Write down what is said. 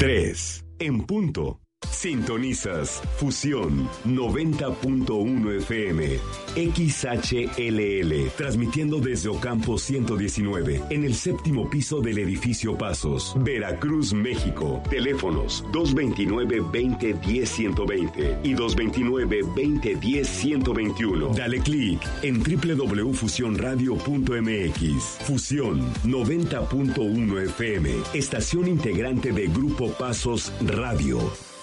3 en punto. Sintonizas Fusión 90.1 FM, XHLL, transmitiendo desde Ocampo 119, en el séptimo piso del edificio Pasos, Veracruz, México. Teléfonos 229-2010-120 y 229-2010-121. Dale clic en www.fusionradio.mx. Fusión 90.1 FM, estación integrante de Grupo Pasos Radio.